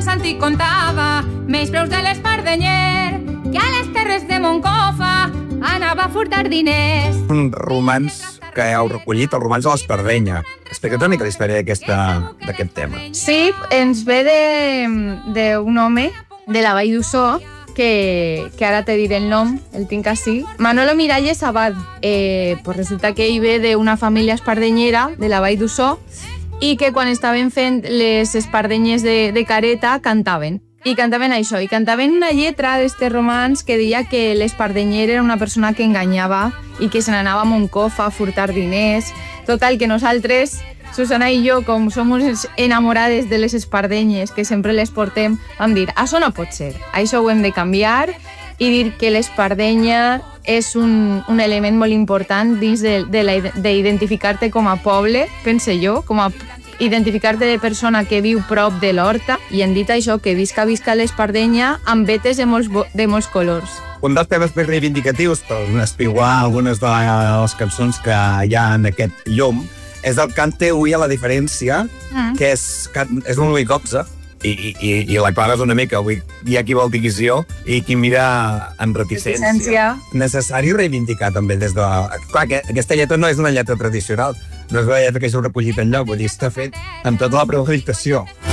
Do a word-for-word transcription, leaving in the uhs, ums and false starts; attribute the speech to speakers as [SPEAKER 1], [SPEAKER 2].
[SPEAKER 1] Santi contava més preus de l'espardenyer, que a les terres de Moncofa anava a furtar diners.
[SPEAKER 2] Un romanç que heu recollit, el romanç de l'Espardenya. Explica't una mica la història d'aquest tema.
[SPEAKER 1] Sí, ens ve d'un home de la Vall d'Ussó, que, que ara te diré el nom, el tinc així. Manolo Miralles Abad. Eh, pues resulta que ell ve d'una família espardenyera de la Vall d'Ussó i que quan estaven fent les espardenyes de, de careta cantaven. I cantaven això, i cantaven una lletra d'este romanç que deia que l'espardenyer era una persona que enganyava i que se n'anava a Moncofa a furtar diners. Total, que nosaltres, Susana i jo, com som enamorades de les espardenyes, que sempre les portem, vam dir, això no pot ser, això ho hem de canviar i dir que l'espardenya és un, un element molt important dins d'identificar-te com a poble, pense jo, com a identificar-te de persona que viu prop de l'horta, i hem dit això, que visca, visca l'espardenya amb vetes de molts, de molts colors.
[SPEAKER 2] Un dels temes més reivindicatius per espiguar algunes de les cançons que hi ha en aquest llom és el Cante hui a la diferència, mm. que és, és un Louis Copsa, i, i, i la Clara és una mica, avui hi ha qui vol divisió i qui mira amb reticència.
[SPEAKER 1] reticència.
[SPEAKER 2] Necessari reivindicar també des de... Clar, que aquesta lletra no és una lletra tradicional, no és una lletra que s'ha recollit enlloc, vull dir, està fet amb tota la premeditació.